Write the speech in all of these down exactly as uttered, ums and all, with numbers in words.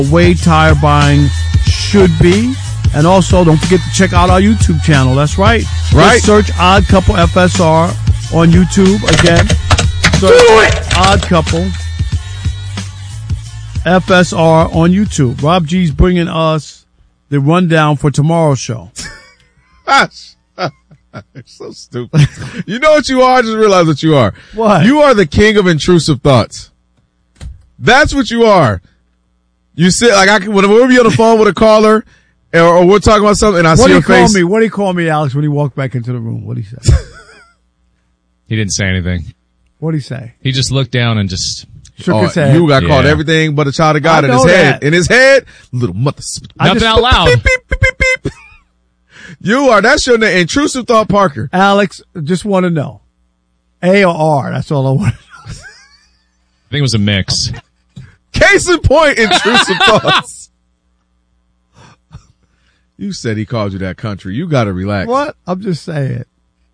The way tire buying should be. And also, don't forget to check out our YouTube channel. That's right. Right. Just search Odd Couple F S R on YouTube. Again, search Do it! Odd Couple F S R on YouTube. Rob G's bringing us the rundown for tomorrow's show. You're so stupid. You know what you are? I just realized what you are. What? You are the king of intrusive thoughts. That's what you are. You sit like I can, whenever we be on the phone with a caller, or, or we're talking about something, and I What see did your he call face. me? What did he call me, Alex, when he walked back into the room? What did he say? He didn't say anything. What did he say? He just looked down and just shook Oh, his head. you got Yeah. called everything but a child of God I in his know head. that. In his head, little mother. nothing just- out loud. Beep, beep, beep, beep, beep. You are. That's your name. Intrusive thought, Parker. Alex, just want to know. A or R? That's all I want to know. I think it was a mix. Case in point, intrusive thoughts. You said he called you that country. You got to relax. What? I'm just saying.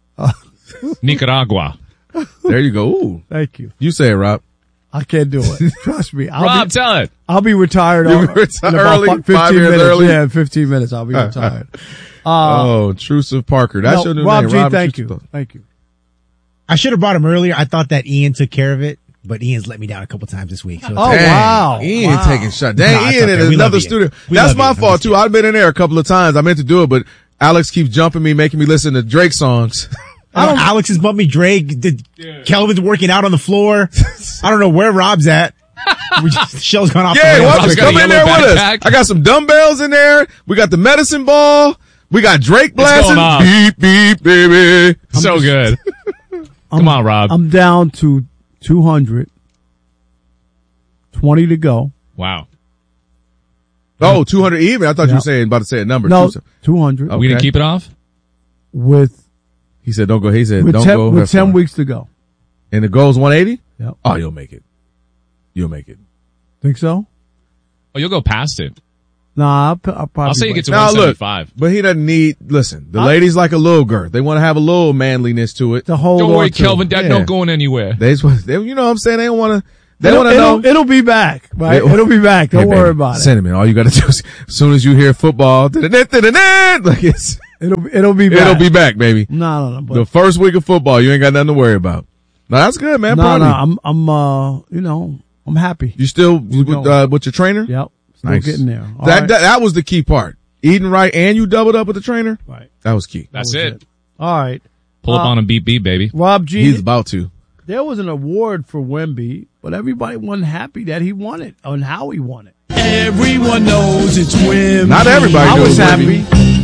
Nicaragua. There you go. Ooh. Thank you. You say it, Rob. I can't do it. Trust me. I'll Rob, be, tell it. I'll be retired. You'll on- be retired in about early, fi- fifteen five years minutes. early. Yeah, in fifteen minutes I'll be retired. Uh, oh, intrusive Parker. That's no, your new Rob name. G, Rob thank Intrusive you. Thoughts. Thank you. I should have brought him earlier. I thought that Ian took care of it, but Ian's let me down a couple times this week. So it's Oh, okay. Dang, wow. Ian Wow. taking shots. Dang, No, it's Ian okay. in We another love Ian. studio. We That's love my Ian. I'm fault just too. kidding. I've been in there a couple of times. I meant to do it, but Alex keeps jumping me, making me listen to Drake songs. I don't. Alex has bumped me. Drake. Did, Kelvin's working out on the floor. I don't know where Rob's at. We just, the show's gone off. the Yeah, rails. well, Rob's just got a come in there yellow with backpack. us. I got some dumbbells in there. We got the medicine ball. We got Drake blasting. going off. Beep, beep, baby. So good. Come on, Rob. I'm down to two hundred. twenty to go. Wow. Oh, two hundred even. I thought you Yeah. were saying, about to say a number. No, Two- two hundred. Oh. We gonna Okay. keep it off? With, He said, don't go. He said, with, don't ten, go. with that ten far. weeks to go. And the goal's one eighty? Yep. Oh, you'll make it. You'll make it. Think so? Oh, you'll go past it. Nah, I'll, p- I'll probably. I'll say you get to Now, one look, seventy-five. but he doesn't need, listen, the I- ladies like a little girth. They want to have a little manliness to it. to hold Don't on worry, to. Kelvin. That Yeah. not going anywhere. They, just want- they, you know what I'm saying? They don't want to, they It'll, want to know. it'll, it'll be back, right? It- It'll be back. Don't Hey, worry baby, about it. Cinnamon, all you got to do is, as soon as you hear football, da-da-da, da-da-da, like it's, It'll, it'll be back. it'll be back, baby. No, no, no. But, The first week of football, you ain't got nothing to worry about. No, that's good, man. no, Proud no. of you. I'm, I'm, uh, you know, I'm happy. You still with, going. uh, with your trainer? Yep. Still Nice. getting there. All That, right. that that was the key part. Eating right, and you doubled up with the trainer. right. That was key. That's was it. it. All right. Pull up Uh, on a beat beat, baby. Rob G. He's about to. There was an award for Wemby, but everybody wasn't happy that he won it and how he won it. Everyone knows it's Wemby. Not everybody I knew it was was happy.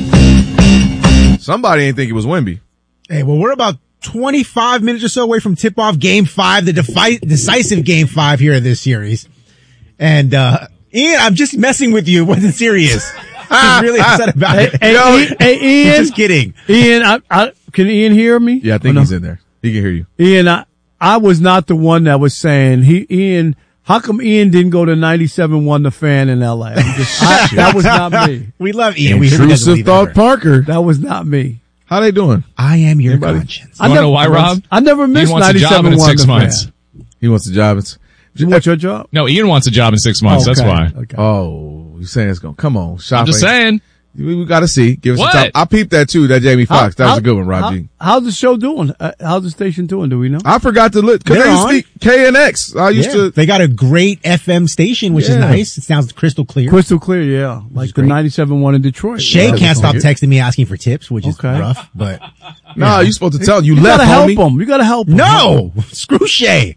Wemby. Somebody ain't think it was Wemby. Hey, well, we're about twenty-five minutes or so away from tip-off game five, the defi- decisive game five here of this series. And, uh, Ian, I'm just messing with you. It wasn't serious. He's really upset about Hey, it. hey, Yo, Ian, hey, Ian, Just kidding. Ian, I, I, can Ian hear me? Yeah, I think Or no? he's in there. He can hear you. Ian, I, I was not the one that was saying he, Ian, how come Ian didn't go to ninety-seven one The Fan in L A? I'm just, I, that was not me. We love Ian. We hope he doesn't Intrusive leave thought ever. Parker. That was not me. How they doing? I am your Anybody? conscience. I You wanna never- know why, Rob? I never Ian missed wants a job ninety-seven in one six The months. Fan. He wants a job. It's, You want your job? No, Ian wants a job in six months. That's Okay, why. Okay. oh, you saying it's going to come on. Shopping. I'm just saying. We, we got to see. Give us What? a time. I peeped that too, that Jamie Foxx. That was How- a good one, Rob how- G. How's the show doing? Uh, how's the station doing? Do we know? I forgot to look, cause They're they used to on. be K N X. I used Yeah. to, They got a great F M station, which is Yeah. nice. It sounds crystal clear. Crystal clear, yeah. Like the great. ninety-seven one in Detroit. Shay Yeah, can't stop okay. texting me asking for tips, which is Okay. rough, but no, you supposed to tell you, You left, gotta help homie. them. You gotta help them. no, screw Shay.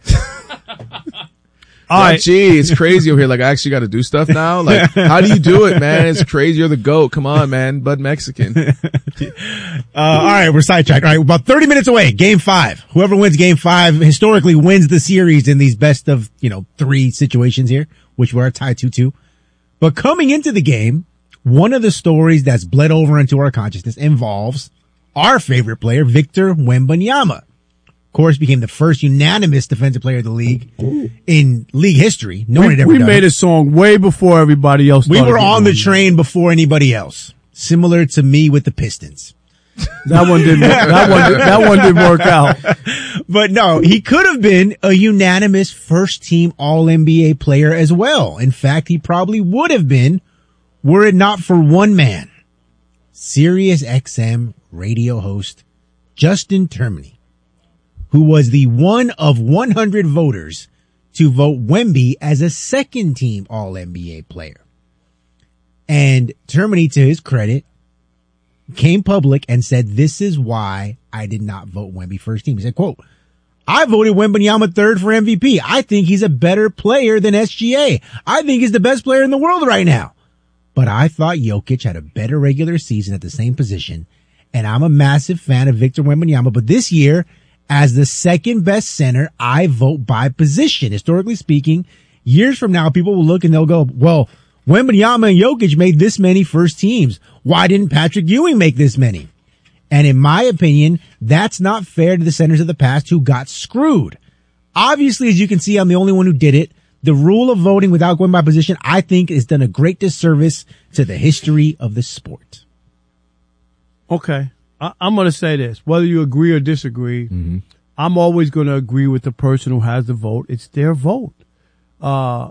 All Like, right. gee, it's crazy over here. Like, I actually got to do stuff now. Like, how do you do it, man? It's crazy. You're the GOAT. Come on, man. Bud Mexican. Uh, all right, we're sidetracked. All right, about thirty minutes away. Game five. Whoever wins game five historically wins the series in these best of, you know, three situations here, which were a tie two two. But coming into the game, one of the stories that's bled over into our consciousness involves our favorite player, Victor Wembanyama. Of course, became the first unanimous defensive player of the league in league history. No one had We, ever we done made it. a song way before everybody else. We started were on the getting train before anybody else. Similar to me with the Pistons. That one didn't. That one. That one didn't work out. But no, he could have been a unanimous first team All N B A player as well. In fact, he probably would have been were it not for one man, Sirius X M radio host Justin Termine, who was the one of one hundred voters to vote Wemby as a second team All N B A player. And Termine, to his credit, came public and said, this is why I did not vote Wemby first team. He said, quote, I voted Wembanyama third for M V P. I think he's a better player than S G A. I think he's the best player in the world right now. But I thought Jokic had a better regular season at the same position. And I'm a massive fan of Victor Wembanyama. But this year, as the second best center, I vote by position. Historically speaking, years from now, people will look and they'll go, well, Wembanyama and Jokic made this many first teams. Why didn't Patrick Ewing make this many? And in my opinion, that's not fair to the centers of the past who got screwed. Obviously, as you can see, I'm the only one who did it. The rule of voting without going by position, I think, has done a great disservice to the history of the sport. Okay. I, I'm going to say this. Whether you agree or disagree, mm-hmm. I'm always going to agree with the person who has the vote. It's their vote. Uh,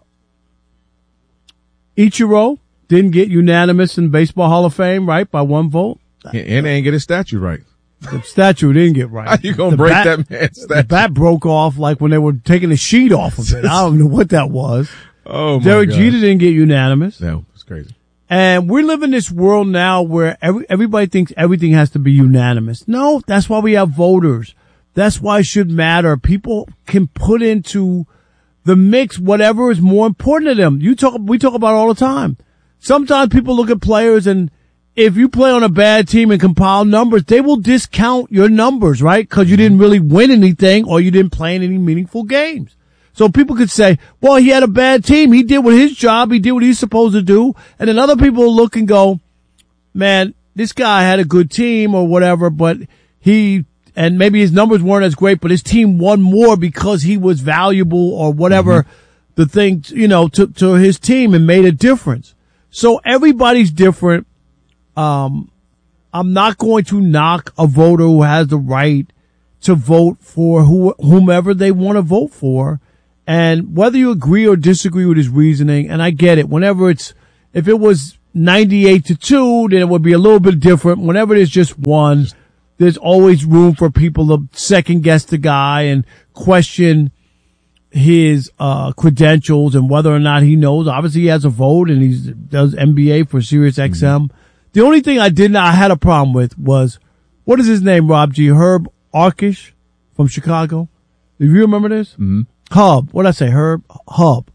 Ichiro didn't get unanimous in Baseball Hall of Fame, right, by one vote. And they ain't get his statue right. The statue didn't get right. How you gonna the break bat, that man's statue? The bat broke off like when they were taking the sheet off of it. I don't know what that was. Oh my Derek God. Jeter didn't get unanimous. No, it's crazy. And we're living in this world now where every, everybody thinks everything has to be unanimous. No, that's why we have voters. That's why it should matter. People can put into the mix whatever is more important to them. You talk, we talk about it all the time. Sometimes people look at players and if you play on a bad team and compile numbers, they will discount your numbers, right? Cause you didn't really win anything or you didn't play in any meaningful games. So people could say, well, he had a bad team. He did what his job. He did what he's supposed to do. And then other people will look and go, man, this guy had a good team or whatever, but he, and maybe his numbers weren't as great, but his team won more because he was valuable or whatever mm-hmm. the thing, you know, to, to his team and made a difference. So everybody's different. Um, I'm not going to knock a voter who has the right to vote for who, whomever they want to vote for. And whether you agree or disagree with his reasoning, and I get it, whenever it's, if it was ninety-eight to two, then it would be a little bit different. Whenever there's just one, there's always room for people to second guess the guy and question his, uh, credentials and whether or not he knows. Obviously he has a vote and he does N B A for Sirius X M. Mm-hmm. The only thing I did not, I had a problem with was, what is his name, Rob G? Herb Arkish from Chicago. Do you remember this? Mm-hmm. Hub. What did I say? Herb Hub.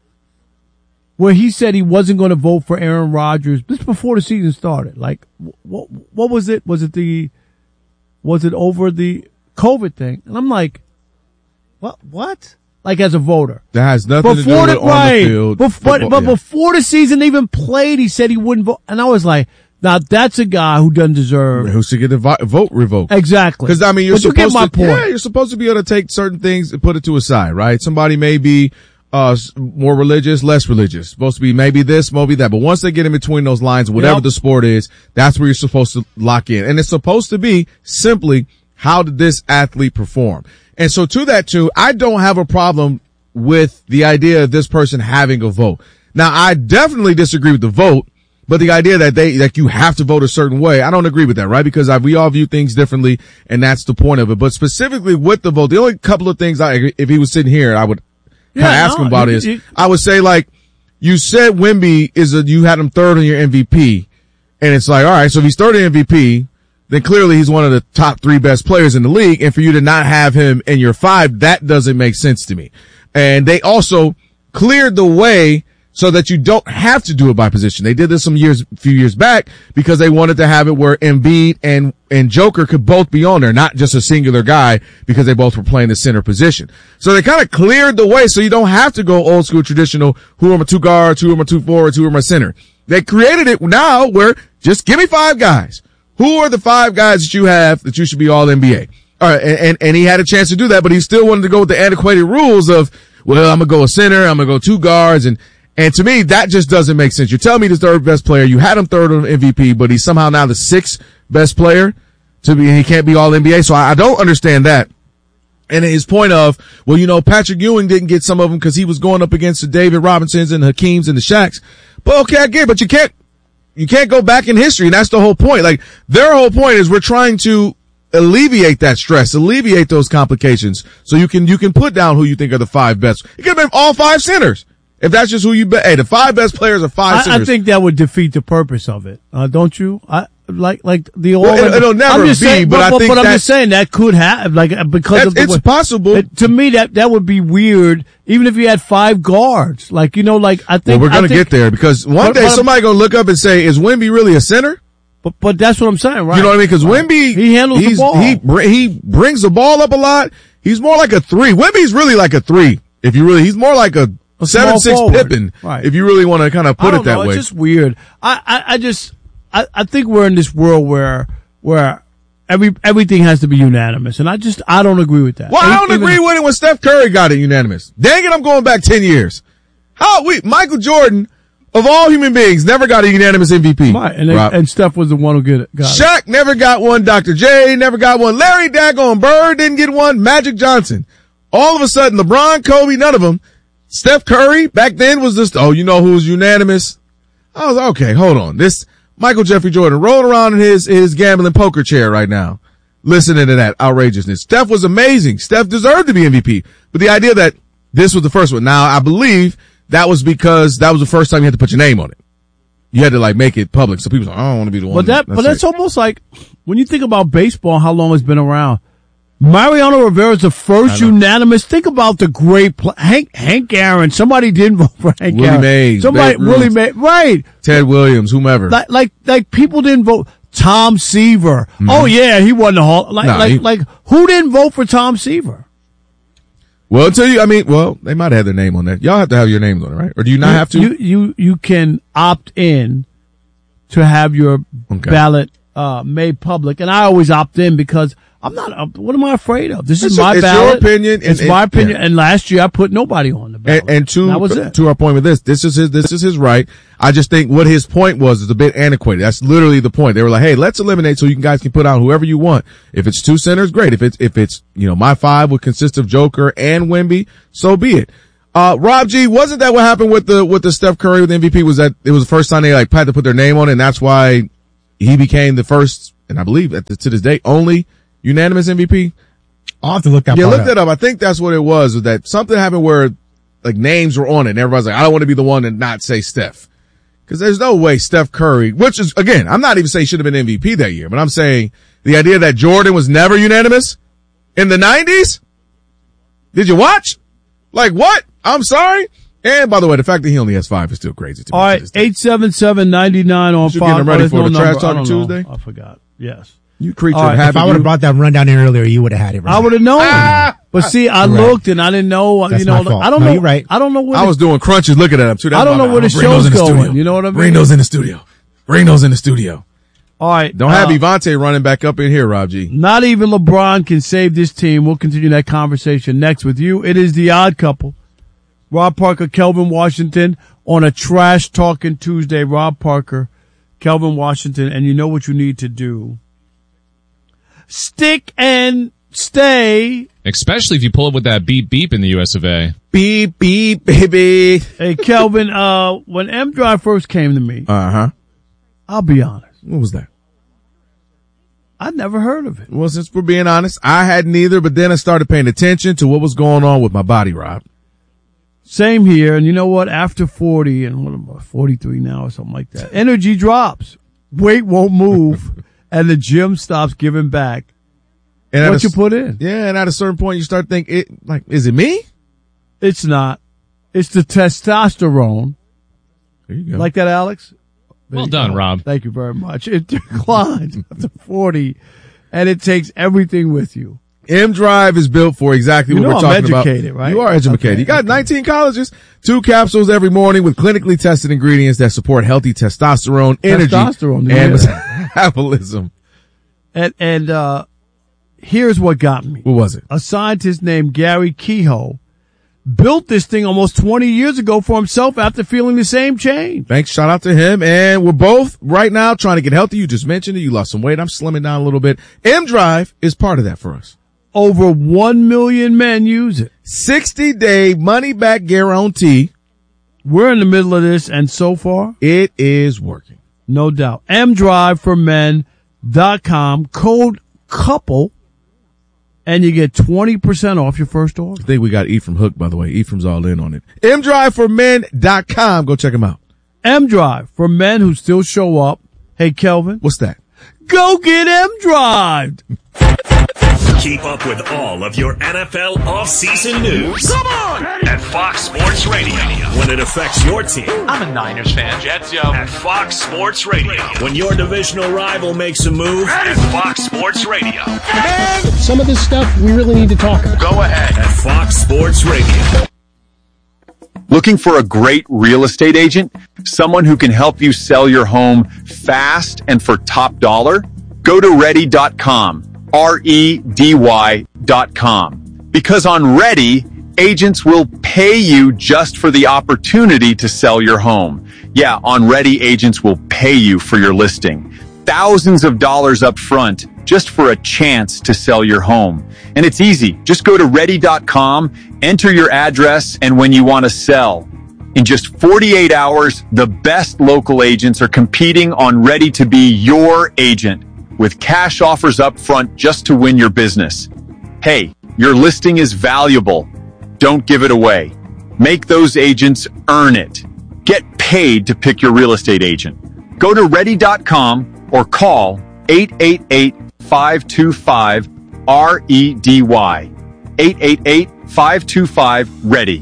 Where he said he wasn't going to vote for Aaron Rodgers. This before the season started. Like, what, what was it? Was it the, was it over the COVID thing? And I'm like, what, what? Like as a voter. That has nothing before to do with the, on right, the field. Bef- but, football, but yeah. before the season even played, he said he wouldn't vote. And I was like, now that's a guy who doesn't deserve. Who should get the vo- vote revoked. Exactly. Because I mean, you're but supposed you get my to, point. yeah, you're supposed to be able to take certain things and put it to a side, right? Somebody may be, uh, more religious, less religious. Supposed to be maybe this, maybe that. But once they get in between those lines, whatever Yep. the sport is, that's where you're supposed to lock in. And it's supposed to be simply, how did this athlete perform? And so to that too, I don't have a problem with the idea of this person having a vote. Now, I definitely disagree with the vote, but the idea that they, that you have to vote a certain way, I don't agree with that, right? Because I, we all view things differently, and that's the point of it. But specifically with the vote, the only couple of things I, if he was sitting here, I would Yeah, kind of ask no, him about it, is, it, I would say like, you said Wemby is a, you had him third on your M V P, and it's like, all right, so if he's third in M V P, then clearly he's one of the top three best players in the league, and for you to not have him in your five, that doesn't make sense to me. And they also cleared the way so that you don't have to do it by position. They did this some years, a few years back because they wanted to have it where Embiid and, and Joker could both be on there, not just a singular guy because they both were playing the center position. So they kind of cleared the way so you don't have to go old school traditional, who are my two guards, who are my two forwards, who are my center. They created it now where just give me five guys. Who are the five guys that you have that you should be all N B A? All right, and, and, and he had a chance to do that, but he still wanted to go with the antiquated rules of, well, I'm gonna go a center, I'm gonna go two guards, and, and to me, that just doesn't make sense. You're telling me the third best player, you had him third on M V P, but he's somehow now the sixth best player. to be, he can't be all N B A. So I, I don't understand that. And his point of, well, you know, Patrick Ewing didn't get some of them because he was going up against the David Robinsons and Hakeems and the Shaqs. But okay, I get it, but you can't, you can't go back in history. And that's the whole point. Like, their whole point is we're trying to alleviate that stress, alleviate those complications. So you can, you can put down who you think are the five best. It could have been all five centers. If that's just who you bet. Hey, the five best players are five I, centers. I think that would defeat the purpose of it. Uh, don't you? I, like, like the all. Well, it, it'll never I'm just be, saying, but, but, I but, think but I'm that, just saying that could have, like, because of the it's way, possible. it, to me, that, that would be weird, even if you had five guards. Like, you know, like, I think. Well, we're I going to think, get there because one but, day but somebody going to look up and say, is Wemby really a center? But, but that's what I'm saying, right? You know what I mean? Because right. Wemby, he handles he's, the ball. He, br- he brings the ball up a lot. He's more like a three. Wemby's really like a three. If you really, he's more like a, A seven, six forward. Pippen. Right. If you really want to kind of I put don't it that know, way. It's just weird. I, I, I just, I, I think we're in this world where, where every, everything has to be unanimous. And I just, I don't agree with that. Well, I don't Even- agree with it when Steph Curry got it unanimous. Dang it, I'm going back ten years. How we, Michael Jordan, of all human beings, never got a unanimous M V P. Right, and, they, Rob. and Steph was the one who get it, got it. Shaq never got one. Doctor J never got one. Larry Daggone Bird didn't get one. Magic Johnson. All of a sudden, LeBron, Kobe, none of them. Steph Curry back then was just, oh, you know who was unanimous? I was like, okay, hold on. This Michael Jeffrey Jordan rolling around in his, his gambling poker chair right now, listening to that outrageousness. Steph was amazing. Steph deserved to be M V P. But the idea that this was the first one. Now, I believe that was because that was the first time you had to put your name on it. You had to like make it public. So people say, I don't want to be the one. But that, that's but that's it. almost like when you think about baseball, how long it's been around. Mariano Rivera is the first unanimous. Think about the great pl- Hank Hank Aaron. Somebody didn't vote for Hank Willie Aaron. Mays, Somebody Babe Willie Ruth. Mays. Right. Ted Williams, whomever. Like like like people didn't vote. Tom Seaver. Mm-hmm. Oh yeah, he won the hall. Like Nah, like he- like who didn't vote for Tom Seaver? Well, until you, I mean, well, they might have their name on that. Y'all have to have your names on it, right? Or do you not have to? You you you can opt in to have your Okay. ballot uh made public, and I always opt in because I'm not. Uh, what am I afraid of? This It's is your- my it's your ballot. opinion, It's and- my and- opinion. yeah. And last year I put nobody on the ballot. And, and to, that was it. to our point with this, this is his, this is his right. I just think what his point was is a bit antiquated. That's literally the point. They were like, hey, let's eliminate so you guys can put out whoever you want. If it's two centers, great. If it's, if it's, you know, my five would consist of Joker and Wemby, so be it. Uh, Rob G, wasn't that what happened with the, with the Steph Curry with the M V P? Was that it was the first time they like had to put their name on it, and that's why he became the first, and I believe at the, to this day, only unanimous M V P? I'll have to look that Yeah, part look up. that up. I think that's what it was, was that something happened where like names were on it and everybody's like, I don't want to be the one to not say Steph. Cause there's no way Steph Curry, which is, again, I'm not even saying he should have been M V P that year, but I'm saying the idea that Jordan was never unanimous in the nineties? Did you watch? Like what? I'm sorry. And by the way, the fact that he only has five is still crazy to me. All to right, this day. eight seven seven ninety nine on You five. getting ready Oh, there's for no the Trash number. I Talking don't know. Tuesday? I forgot. Yes. You creature All right, of if habit. If I would you- have brought that rundown in earlier, you would have had it right. I would have known. Ah! But see, I You're right. looked and I didn't know. That's you know, my fault. I don't No, know. you're right. I don't know where I the- was doing crunches looking at him too. That's I don't my know where bad. the Bring those show's in the going. studio. You know what I mean? Bring those in the studio. Bring those in the studio. All right. Don't have uh, Ivante running back up in here, Rob G. Not even LeBron can save this team. We'll continue that conversation next with you. It is the Odd Couple. Rob Parker, Kelvin Washington on a Trash Talking Tuesday. Rob Parker, Kelvin Washington, and you know what you need to do. Stick and stay. Especially if you pull up with that beep beep in the U S of A. Beep, beep, baby. Hey, Kelvin, uh, when M Drive first came to me, Uh-huh. I'll be honest, What was that? I'd never heard of it. Well, since we're being honest, I hadn't either, but then I started paying attention to what was going on with my body, Rob. Same here. And you know what? After forty, and what am I, forty-three now or something like that, energy drops. Weight won't move, and the gym stops giving back And at what a- you put in. Yeah, and at a certain point you start thinking, it, like, is it me? It's not. It's the testosterone. There you go. Like that, Alex? There Well you done, go. Rob. Thank you very much. It declines after forty, and it takes everything with you. M Drive is built for exactly You what know we're I'm talking educated, about. right? You are educated. Okay, you got okay. nineteen colleges, two capsules every morning with clinically tested ingredients that support healthy testosterone, energy, Testosterone, and yeah. metabolism. And, and, uh, here's what got me. What was it? A scientist named Gary Kehoe built this thing almost twenty years ago for himself after feeling the same change. Thanks. Shout out to him. And we're both right now trying to get healthy. You just mentioned it. You lost some weight. I'm slimming down a little bit. M-Drive is part of that for us. Over one million men use it. sixty day money back guarantee. We're in the middle of this, and so far, it is working. No doubt. M drive for men dot com, code COUPLE, and you get twenty percent off your first order. I think we got Ephraim hooked, by the way. Ephraim's all in on it. M drive for men dot com. Go check him out. M-Drive for men who still show up. Hey, Kelvin. What's that? Go get M-Drived. Keep up with all of your N F L offseason news. Come on! At Fox Sports Radio. When it affects your team. I'm a Niners fan. Jets, yo. At Fox Sports Radio. When your divisional rival makes a move. At Fox Sports Radio. Man, some of this stuff we really need to talk about. Go ahead. At Fox Sports Radio. Looking for a great real estate agent? Someone who can help you sell your home fast and for top dollar? Go to ready dot com. R E D Y dot com. Because on Ready, agents will pay you just for the opportunity to sell your home. Yeah, on Ready, agents will pay you for your listing. Thousands of dollars up front just for a chance to sell your home. And it's easy. Just go to ready dot com, enter your address and when you want to sell. In just forty-eight hours, the best local agents are competing on Ready to be your agent, with cash offers up front just to win your business. Hey, your listing is valuable. Don't give it away. Make those agents earn it. Get paid to pick your real estate agent. Go to ready dot com or call eight eight eight, five two five, R E D Y. eight eight eight, five two five, READY.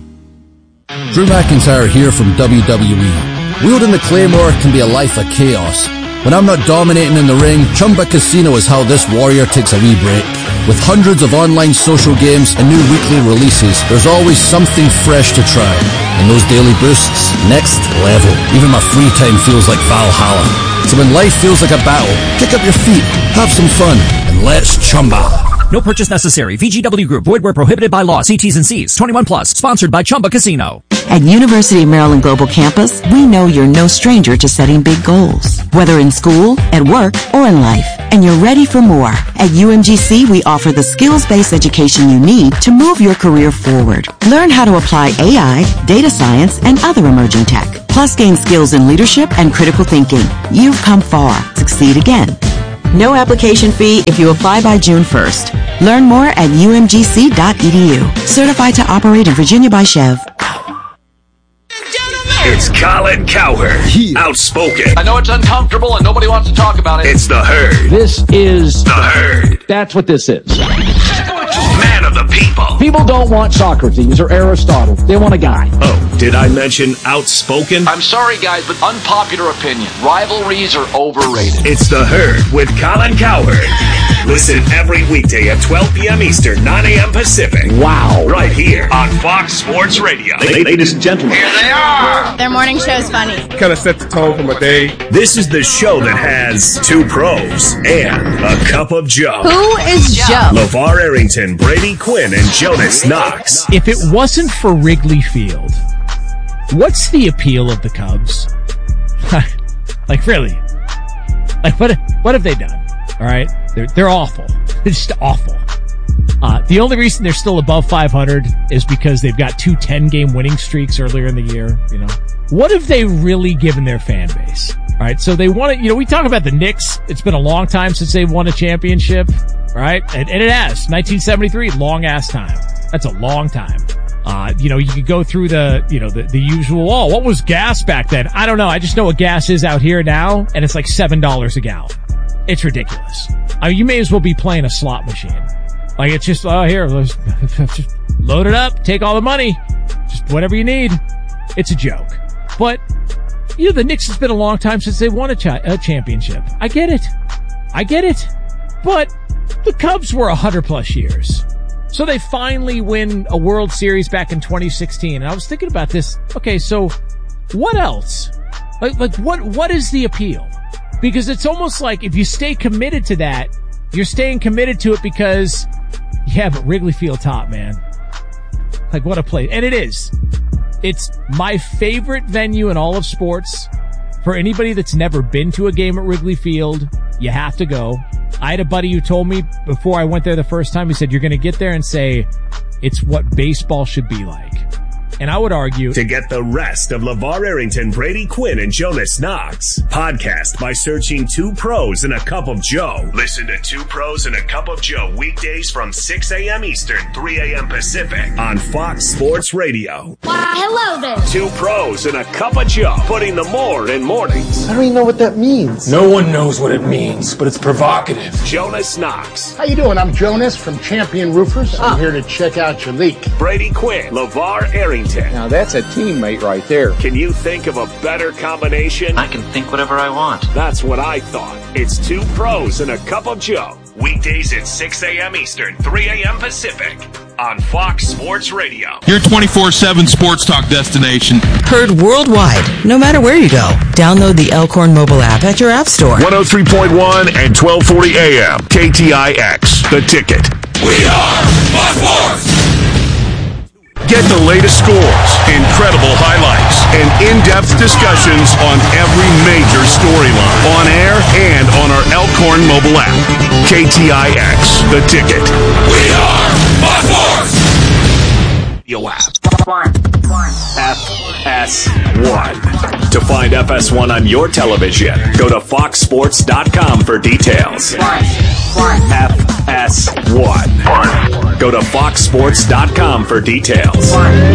Drew McIntyre here from W W E. Wielding the Claymore can be a life of chaos. When I'm not dominating in the ring, Chumba Casino is how this warrior takes a wee break. With hundreds of online social games and new weekly releases, there's always something fresh to try. And those daily boosts, next level. Even my free time feels like Valhalla. So when life feels like a battle, kick up your feet, have some fun, and let's chumba. No purchase necessary. V G W Group. Void where prohibited by law. See T's and C's. twenty-one plus. Sponsored by Chumba Casino. At University of Maryland Global Campus, we know you're no stranger to setting big goals, whether in school, at work, or in life. And you're ready for more. At U M G C, we offer the skills-based education you need to move your career forward. Learn how to apply A I, data science, and other emerging tech. Plus gain skills in leadership and critical thinking. You've come far. Succeed again. No application fee if you apply by June first. Learn more at U M G C dot E D U. Certified to operate in Virginia by Chev. It's Colin Cowherd. Outspoken. I know it's uncomfortable and nobody wants to talk about it. It's the Herd. This is the Herd. That's what this is. Man of the people. People don't want Socrates or Aristotle. They want a guy. Oh, did I mention outspoken? I'm sorry, guys, but unpopular opinion. Rivalries are overrated. It's the Herd with Colin Cowherd. Listen every weekday at twelve p.m. Eastern, nine a.m. Pacific. Wow. Right here on Fox Sports Radio. Ladies and gentlemen. Here they are. Their morning show's funny. Kind of set the tone for my day. This is the show that has two pros and a cup of Joe. Who is Joe? LeVar Arrington, Brady Quinn, and Jonas Knox. If it wasn't for Wrigley Field, what's the appeal of the Cubs? Like, really? Like, what, what have they done? All right? They're, they're awful. They're just awful. Uh, the only reason they're still above five hundred is because they've got two ten-game winning streaks earlier in the year, you know. What have they really given their fan base? All right, so they want to, you know, we talk about the Knicks. It's been a long time since they've won a championship, right? And, and it has. nineteen seventy-three, long-ass time. That's a long time. Uh, you know, you could go through the, you know, the, the usual, oh, what was gas back then? I don't know. I just know what gas is out here now, and it's like seven dollars a gallon. It's ridiculous. I mean, you may as well be playing a slot machine. Like, it's just, oh, here, let's just load it up, take all the money, just whatever you need. It's a joke. But, you know, the Knicks, has been a long time since they won a, cha- a championship. I get it. I get it. But the Cubs were one hundred plus years. So they finally win a World Series back in twenty sixteen. And I was thinking about this. Okay, so what else? Like, like what, what is the appeal? Because it's almost like if you stay committed to that, you're staying committed to it because, yeah, but Wrigley Field top, man. Like, what a place. And it is. It's my favorite venue in all of sports. For anybody that's never been to a game at Wrigley Field, you have to go. I had a buddy who told me before I went there the first time, he said, you're going to get there and say, it's what baseball should be like. And I would argue to get the rest of LeVar Arrington, Brady Quinn, and Jonas Knox. Podcast by searching Two Pros and a Cup of Joe. Listen to Two Pros and a Cup of Joe weekdays from six a.m. Eastern, three a.m. Pacific on Fox Sports Radio. Why, hello there. Two Pros and a Cup of Joe. Putting the more in mornings. I don't even know what that means. No one knows what it means, but it's provocative. Jonas Knox. How you doing? I'm Jonas from Champion Roofers. I'm Ah. here to check out your leak. Brady Quinn, LeVar Arrington. Now that's a teammate right there. Can you think of a better combination? I can think whatever I want. That's what I thought. It's Two Pros and a Cup of Joe. Weekdays at six a.m. Eastern, three a.m. Pacific on Fox Sports Radio. Your twenty-four seven sports talk destination. Heard worldwide, no matter where you go. Download the Elkhorn mobile app at your app store. one oh three point one and twelve forty A M. K T I X, The Ticket. We are Fox Sports. Get the latest scores, incredible highlights, and in-depth discussions on every major storyline. On air and on our Elkhorn mobile app. K T I X, The Ticket. We are Fox Sports. Yo app. F S one. To find F S one on your television, go to fox sports dot com for details. F S one. Go to fox sports dot com for details.